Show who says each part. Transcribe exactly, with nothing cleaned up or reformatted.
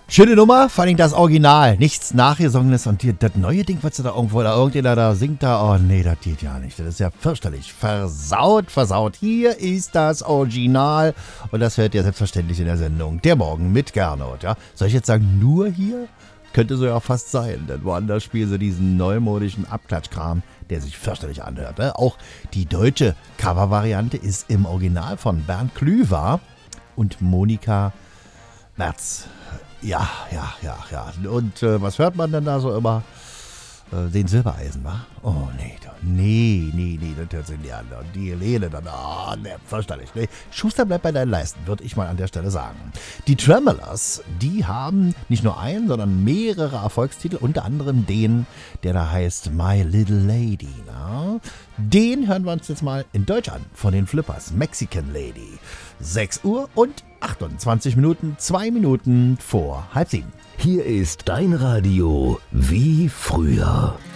Speaker 1: Schöne Nummer, vor allem das Original, nichts Nachgesongenes und die, das neue Ding, was da irgendwo, da irgendjemand da singt da, oh nee, das geht ja nicht, das ist ja fürchterlich, versaut, versaut. Hier ist das Original und das hört ihr selbstverständlich in der Sendung Der Morgen mit Gernot, ja. Soll ich jetzt sagen, nur hier? Könnte so ja fast sein, denn woanders spielen sie diesen neumodischen Abklatschkram, der sich fürchterlich anhört, ne? Auch die deutsche Covervariante ist im Original von Bernd Klüver und Monika Merz. Ja, ja, ja, ja. Und äh, was hört man denn da so immer? Äh, den Silbereisen, wa? Oh, nee, nee, nee, nee, das hört sich nicht an. Und die Helene dann, ah, oh, ne, fürchterlich. Nee. Schuster, bleibt bei deinen Leisten, würde ich mal an der Stelle sagen. Die Tremolers, die haben nicht nur einen, sondern mehrere Erfolgstitel, unter anderem den, der da heißt My Little Lady. Na? Den hören wir uns jetzt mal in Deutsch an, von den Flippers, Mexican Lady. sechs Uhr und achtundzwanzig Minuten, zwei Minuten vor halb sieben.
Speaker 2: Hier ist dein Radio wie früher.